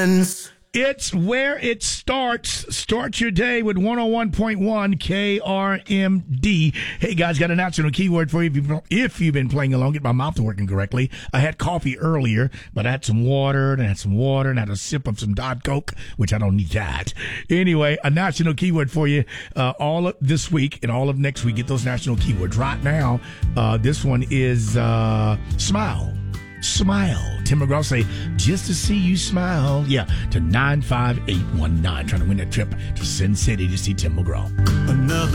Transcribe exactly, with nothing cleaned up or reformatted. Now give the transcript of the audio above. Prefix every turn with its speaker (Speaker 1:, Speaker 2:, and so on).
Speaker 1: begins.
Speaker 2: It's where it starts. Start your day with one oh one point one K R M D. Hey, guys, got a national keyword for you. If you've, if you've been playing along, get my mouth working correctly. I had coffee earlier, but I had some water, and I had some water, and I had a sip of some Diet Coke, which I don't need that. Anyway, a national keyword for you uh, all of this week and all of next week. Get those national keywords. Right now, uh, this one is uh, smile. Smile. Tim McGraw say, just to see you smile. Yeah, to nine five eight one nine. Trying to win that trip to Sin City to see Tim McGraw.
Speaker 1: Another